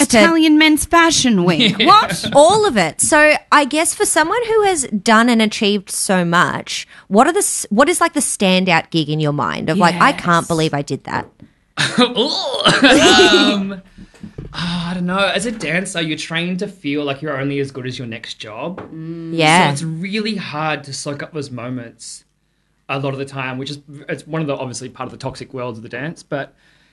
Italian Men's Fashion Week. What? All of it. So I guess for someone who has done and achieved so much, what is like the standout gig in your mind of like, I can't believe I did that? I don't know. As a dancer, you're trained to feel like you're only as good as your next job. Yeah. So it's really hard to soak up those moments a lot of the time, which is it's one of the obviously part of the toxic world of the dance. But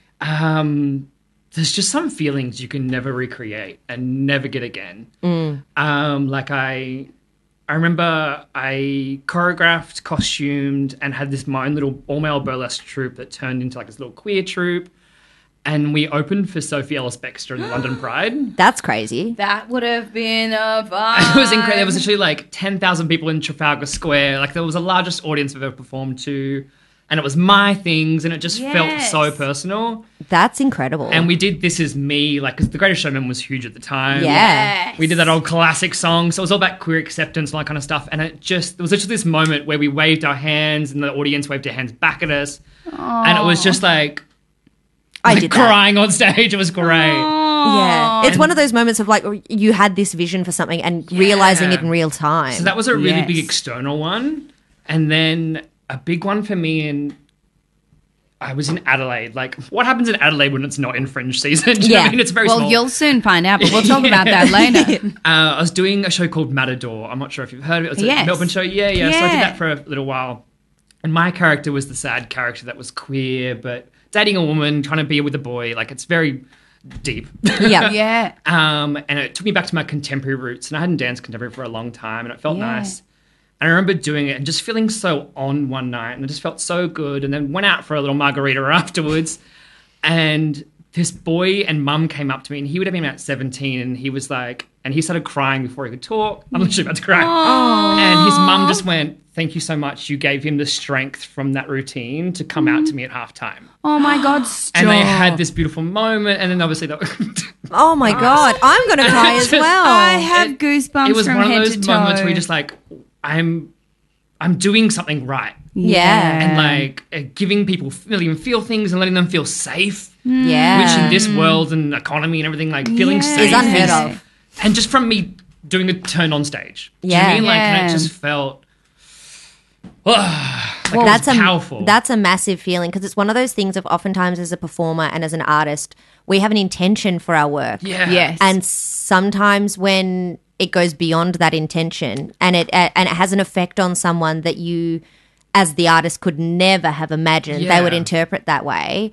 there's just some feelings you can never recreate and never get again. Like I remember I choreographed, costumed, and had my own little all-male burlesque troupe that turned into like this little queer troupe. And we opened for Sophie Ellis-Bextor in the London Pride. That's crazy. That would have been a vibe. It was incredible. There was actually like 10,000 people in Trafalgar Square. Like there was the largest audience I've ever performed to. And it was my things, and it just felt so personal. That's incredible. And we did This Is Me, like, because The Greatest Showman was huge at the time. Yeah. We did that old classic song, so it was all about queer acceptance and all that kind of stuff. And there was literally this moment where we waved our hands, and the audience waved their hands back at us. And it was just like, I did crying on stage. It was great. Yeah. It's one of those moments of like, you had this vision for something and realizing it in real time. So that was a really big external one. And then a big one for me, and I was in Adelaide. Like, what happens in Adelaide when it's not in Fringe season? Do you know what I mean? It's very small. Well, you'll soon find out, but we'll talk about that later. I was doing a show called Matador. I'm not sure if you've heard of it. It was a Melbourne show. Yeah. So I did that for a little while. And my character was the sad character that was queer, but dating a woman, trying to be with a boy. Like, it's very deep. Yeah. And it took me back to my contemporary roots. And I hadn't danced contemporary for a long time, and it felt nice. And I remember doing it and just feeling so on one night, and it just felt so good. And then went out for a little margarita afterwards, and this boy and mum came up to me, and he would have been about 17, and he was like, and he started crying before he could talk. I'm literally about to cry. And his mum just went, "Thank you so much. You gave him the strength from that routine to come out to me at halftime." Oh my God, stop. And they had this beautiful moment, and then obviously Oh my God, I'm going to cry as well. I have goosebumps it was from one of head those to toe. moments where you're just like, I'm doing something right. Yeah. And like giving people letting them feel things and letting them feel safe. Yeah. Which in this world and economy and everything, like feeling safe is unheard of. And just from me doing a turn on stage. Do you Yeah. know what I mean? Like, and it just felt that's powerful. That's a massive feeling, because it's one of those things of oftentimes as a performer and as an artist, we have an intention for our work. Yeah. Yes. And sometimes when it goes beyond that intention and it has an effect on someone that you as the artist could never have imagined they would interpret that way,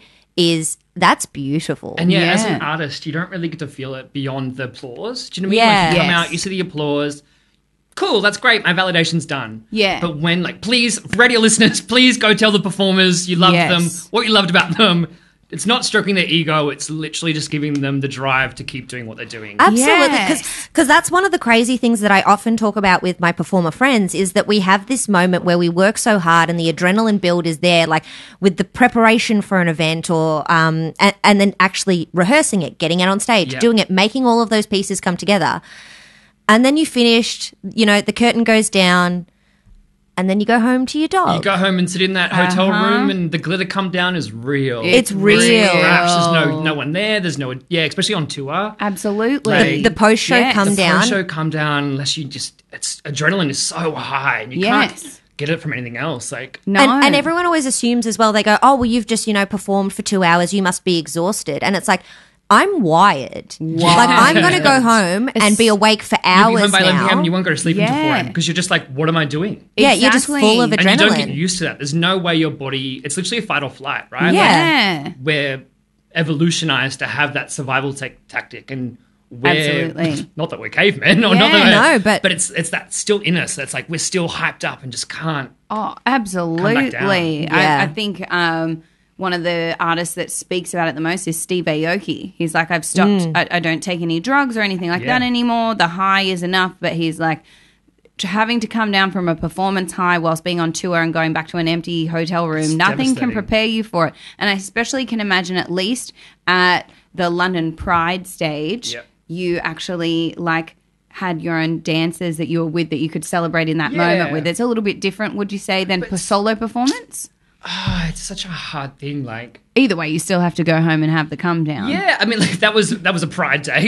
that's beautiful. And as an artist, you don't really get to feel it beyond the applause. Do you know what I mean? Yeah. Like you come out, you see the applause. Cool, that's great. My validation's done. Yeah. But when, like, please, radio listeners, please go tell the performers you loved them, what you loved about them. It's not stroking their ego. It's literally just giving them the drive to keep doing what they're doing. Absolutely, because that's one of the crazy things that I often talk about with my performer friends is that we have this moment where we work so hard and the adrenaline build is there, like with the preparation for an event or and then actually rehearsing it, getting it on stage, doing it, making all of those pieces come together. And then you finished, the curtain goes down, and then you go home to your dog. You go home and sit in that hotel room, and the glitter come down is real. It's real. There's no one there. There's no, especially on tour. Absolutely. Like, the post show come down. The post show come down unless adrenaline is so high, and you can't get it from anything else. Like no. And everyone always assumes as well. They go, "Oh, well, you've just performed for 2 hours. You must be exhausted." And it's like, I'm wired. Like, I'm going to go home and be awake for hours You'll be home by 11 now. p.m. and you won't go to sleep until 4 a.m. because you're just like, what am I doing? Yeah, you're just full of adrenaline. And you don't get used to that. There's no way your body... It's literally a fight or flight, right? Yeah. Like, we're evolutionized to have that survival tactic, and we're... Absolutely. Not that we're cavemen. Or but it's that still in us. That's like we're still hyped up and just can't... Oh, absolutely. Come back down. I think... one of the artists that speaks about it the most is Steve Aoki. He's like, I've stopped. I don't take any drugs or anything like that anymore. The high is enough. But he's like, having to come down from a performance high whilst being on tour and going back to an empty hotel room, nothing can prepare you for it. And I especially can imagine, at least at the London Pride stage, you actually had your own dancers that you were with that you could celebrate in that moment with. It's a little bit different, would you say, than solo performance? It's such a hard thing. Like, either way, you still have to go home and have the come down. Yeah, I mean, like that was a Pride day.